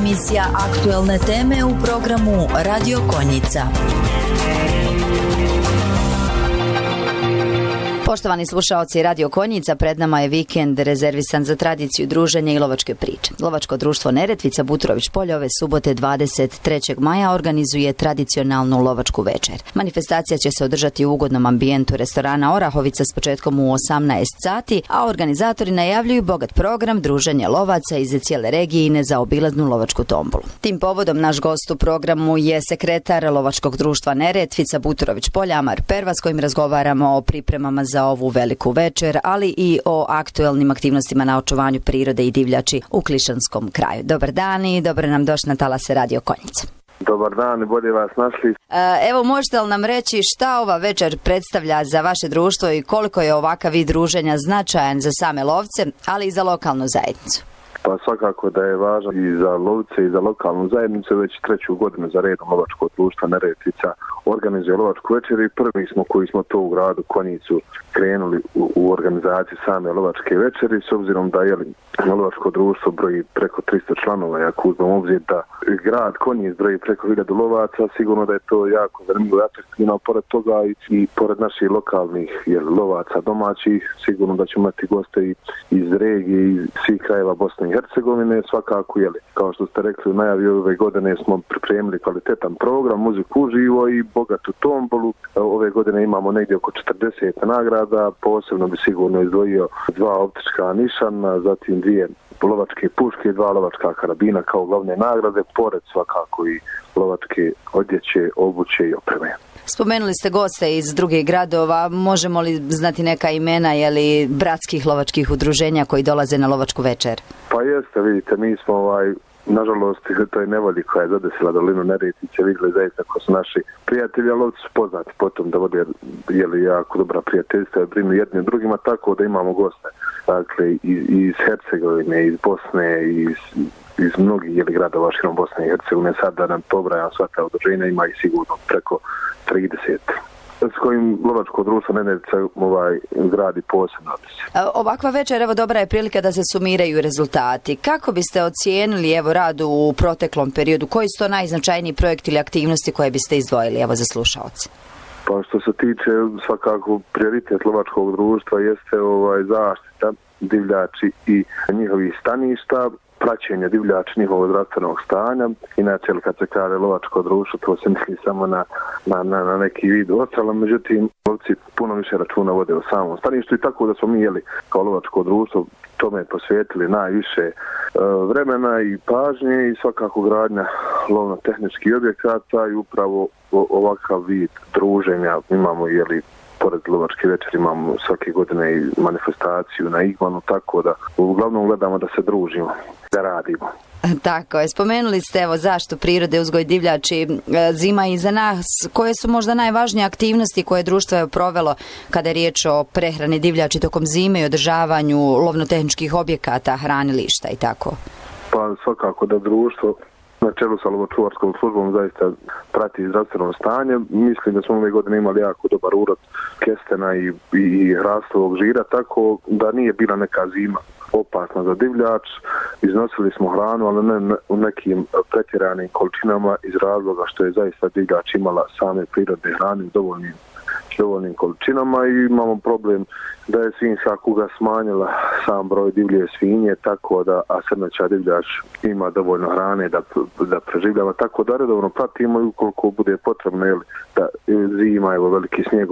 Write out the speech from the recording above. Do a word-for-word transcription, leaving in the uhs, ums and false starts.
emisija Aktuelne teme u programu Radio Konjica. Poštovani slušaoci Radio Konjica, pred nama je vikend rezervisan za tradiciju, druženje i lovačke priče. Lovačko društvo Neretvica Buturović Polje ove subote dvadeset trećeg maja organizuje tradicionalnu lovačku večer. Manifestacija će se održati u ugodnom ambijentu restorana Orahovica s početkom u osamnaest sati, a organizatori najavljuju bogat program, druženje lovaca iz cijele regije i nezaobilaznu lovačku tombolu. Tim povodom naš gost u programu je sekretar Lovačkog društva Neretvica Buturović Polje Amar Perva, s kojim razgovaramo o pripremama za za ovu veliku večer, ali i o aktuelnim aktivnostima na očuvanju prirode i divljači u Klišanskom kraju. Dobar dan i dobro nam došli na talase Radio Konjica. Dobar dan i bolje vas našli. Evo, možete li nam reći šta ova večer predstavlja za vaše društvo i koliko je ovakav vid druženja značajan za same lovce, ali i za lokalnu zajednicu? Pa svakako da je važan i za lovce i za lokalnu zajednicu. Već treću godinu za redom Lovačko društvo Neretvica organizuje lovačku večer i prvi smo koji smo to u gradu Konjicu krenuli u, u organizaciju same lovačke večeri, s obzirom da je Lovačko društvo broji preko tristo članova, ako uzmem obzir da grad Konjic broji preko hiljadu lovaca, sigurno da je to jako zanimljivo i atraktivno. Pored toga i, i pored naših lokalnih jel, lovaca domaćih, sigurno da ćemo imati goste i, iz regije i svih krajeva Bosne i Hercegovine. Svakako, jel, kao što ste rekli, u najavi ove godine smo pripremili kvalitetan program, muziku uživo i bogatu tombolu. Ove godine imamo negdje oko četrdeset nagrada, posebno bi sigurno izdvojio dva optička nišana, zatim dvije lovačke puške i dva lovačka karabina kao glavne nagrade, pored svakako i lovačke odjeće, obuće i opreme. Spomenuli ste goste iz drugih gradova, možemo li znati neka imena jeli bratskih lovačkih udruženja koji dolaze na lovačku večer? Pa jeste, vidite, mi smo ovaj nažalost, to je nevolji koja je zadesila dolinu Neretvice, vidjeli zaista ko su naši prijatelji, ali ovdje su poznati potom da vode jeli, jako dobra prijateljstva, brinu jednim drugima, tako da imamo goste, dakle, iz, iz Hercegovine, iz Bosne, iz, iz mnogih jeli, gradova širom Bosne i Hercegovine. Sad da nam pobrajam sva ta udruženja, ima i sigurno preko trideset. S kojim Lovačko društvo Neretvica ovaj, gradi posebno odnose. Ovakva večer, evo, dobra je prilika da se sumiraju rezultati. Kako biste ocijenili evo rad u proteklom periodu? Koji su to najznačajniji projekti ili aktivnosti koje biste izdvojili evo za slušaoce? Pa što se tiče svakako prioritet Lovačkog društva jeste ovaj zaštita divljači i njihovih staništa, praćenje divljača njihovog zdravstvenog stanja. Inače, kad se kaže lovačko društvo, to se misli samo na, na, na, na neki vid odstrela, međutim, lovci puno više računa vode o samom staništu i tako da smo mi jeli kao lovačko društvo tome posvetili najviše e, vremena i pažnje i svakako gradnja lovno-tehničkih objekata i upravo o, ovakav vid druženja imamo jeli pored lovačke večeri imamo svake godine i manifestaciju na Igmanu, tako da uglavnom gledamo da se družimo, da radimo. Tako je, spomenuli ste evo zaštitu prirode, uzgoj divljači, zima iza nas. Koje su možda najvažnije aktivnosti koje društvo je provelo kada je riječ o prehrani divljači tokom zime i održavanju lovno-tehničkih objekata, hranilišta i tako? Pa svakako da društvo na čelu sa lovočuvarskom službom zaista prati zdravstveno stanje. Mislim da smo ove godine imali jako dobar urod kestena i, i, i hrastovog žira, tako da nije bila neka zima opasna za divljač. Iznosili smo hranu, ali ne u nekim pretjeranim količinama iz razloga što je zaista divljač imala same prirodne hrane u dovoljnim dovoljnim količinama i imamo problem da je svinjska kuga smanjila sam broj divlje svinje, tako da a srneća divljač ima dovoljno hrane da, da preživljava, tako da redovno pratimo i ukoliko bude potrebno jel, da zima, evo veliki snijeg